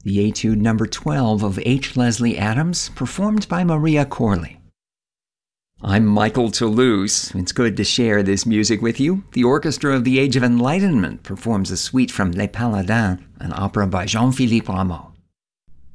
the Etude number 12 of H. Leslie Adams, performed by Maria Corley. I'm Michael Toulouse. It's good to share this music with you. The Orchestra of the Age of Enlightenment performs a suite from Les Paladins, an opera by Jean-Philippe Rameau.